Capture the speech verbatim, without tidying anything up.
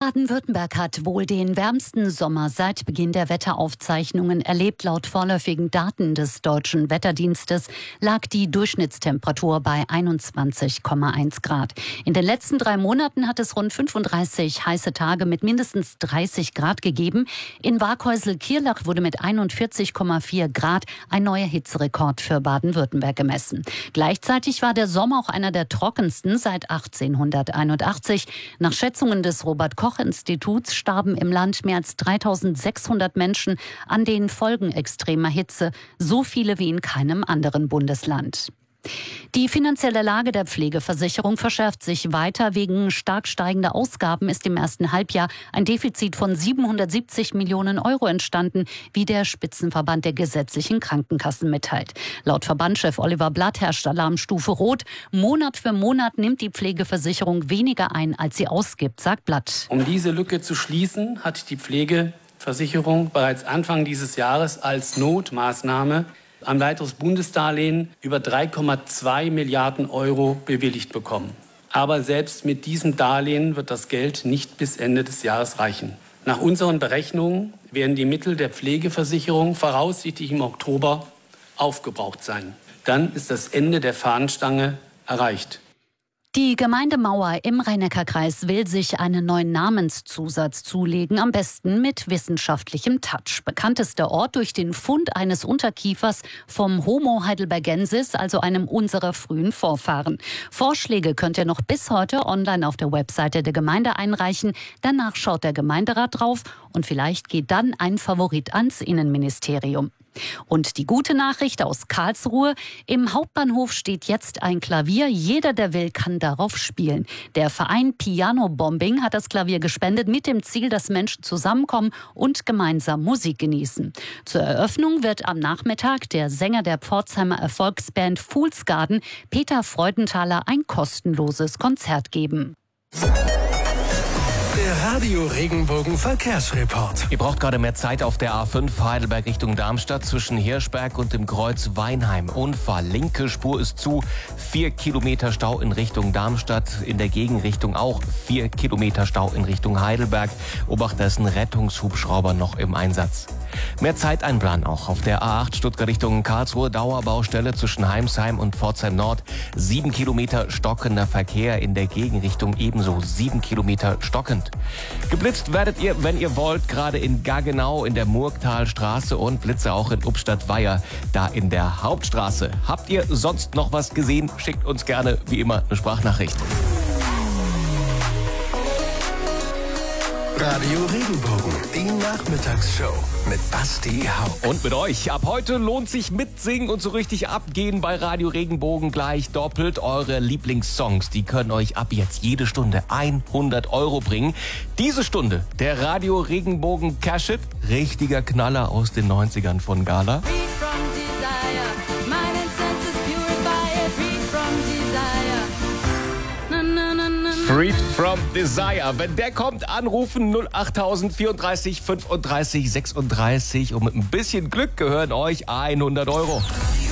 Baden-Württemberg hat wohl den wärmsten Sommer seit Beginn der Wetteraufzeichnungen erlebt. Laut vorläufigen Daten des Deutschen Wetterdienstes lag die Durchschnittstemperatur bei einundzwanzig Komma eins Grad. In den letzten drei Monaten hat es rund fünfunddreißig heiße Tage mit mindestens dreißig Grad gegeben. In Waghäusel-Kirlach wurde mit einundvierzig Komma vier Grad ein neuer Hitzerekord für Baden-Württemberg gemessen. Gleichzeitig war der Sommer auch einer der trockensten seit achtzehnhunderteinundachtzig. Nach Schätzungen des Robert-Koch-Instituts starben im Land mehr als dreitausendsechshundert Menschen an den Folgen extremer Hitze, so viele wie in keinem anderen Bundesland. Die finanzielle Lage der Pflegeversicherung verschärft sich weiter. Wegen stark steigender Ausgaben ist im ersten Halbjahr ein Defizit von siebenhundertsiebzig Millionen Euro entstanden, wie der Spitzenverband der gesetzlichen Krankenkassen mitteilt. Laut Verbandschef Oliver Blatt herrscht Alarmstufe Rot. Monat für Monat nimmt die Pflegeversicherung weniger ein, als sie ausgibt, sagt Blatt. Um diese Lücke zu schließen, hat die Pflegeversicherung bereits Anfang dieses Jahres als Notmaßnahme ein weiteres Bundesdarlehen über drei Komma zwei Milliarden Euro bewilligt bekommen. Aber selbst mit diesem Darlehen wird das Geld nicht bis Ende des Jahres reichen. Nach unseren Berechnungen werden die Mittel der Pflegeversicherung voraussichtlich im Oktober aufgebraucht sein. Dann ist das Ende der Fahnenstange erreicht. Die Gemeinde Mauer im Rhein-Neckar-Kreis will sich einen neuen Namenszusatz zulegen, am besten mit wissenschaftlichem Touch. Bekannt ist der Ort durch den Fund eines Unterkiefers vom Homo heidelbergensis, also einem unserer frühen Vorfahren. Vorschläge könnt ihr noch bis heute online auf der Webseite der Gemeinde einreichen. Danach schaut der Gemeinderat drauf und vielleicht geht dann ein Favorit ans Innenministerium. Und die gute Nachricht aus Karlsruhe: Im Hauptbahnhof steht jetzt ein Klavier. Jeder, der will, kann darauf spielen. Der Verein Piano Bombing hat das Klavier gespendet mit dem Ziel, dass Menschen zusammenkommen und gemeinsam Musik genießen. Zur Eröffnung wird am Nachmittag der Sänger der Pforzheimer Erfolgsband Fools Garden, Peter Freudenthaler, ein kostenloses Konzert geben. Der Radio Regenbogen Verkehrsreport. Ihr braucht gerade mehr Zeit auf der A fünf Heidelberg Richtung Darmstadt zwischen Hirschberg und dem Kreuz Weinheim. Unfall, linke Spur ist zu, vier Kilometer Stau in Richtung Darmstadt, in der Gegenrichtung auch vier Kilometer Stau in Richtung Heidelberg. Obacht, da ist ein Rettungshubschrauber noch im Einsatz. Mehr Zeit einplanen auch auf der A acht Stuttgart Richtung Karlsruhe, Dauerbaustelle zwischen Heimsheim und Pforzheim Nord. Sieben Kilometer stockender Verkehr, in der Gegenrichtung ebenso sieben Kilometer stockend. Geblitzt werdet ihr, wenn ihr wollt, gerade in Gaggenau in der Murgtalstraße und Blitze auch in Ubstadt-Weiher, da in der Hauptstraße. Habt ihr sonst noch was gesehen? Schickt uns gerne, wie immer, eine Sprachnachricht. Radio Regenbogen, die Nachmittagsshow mit Basti Haupt. Und mit euch. Ab heute lohnt sich mitsingen und so richtig abgehen bei Radio Regenbogen gleich doppelt. Eure Lieblingssongs, die können euch ab jetzt jede Stunde hundert Euro bringen. Diese Stunde der Radio Regenbogen Cash-It, richtiger Knaller aus den neunzigern von Gala. Freed from Desire. Wenn der kommt, anrufen null achttausend vierunddreißig fünfunddreißig sechsunddreißig und mit ein bisschen Glück gehören euch hundert Euro.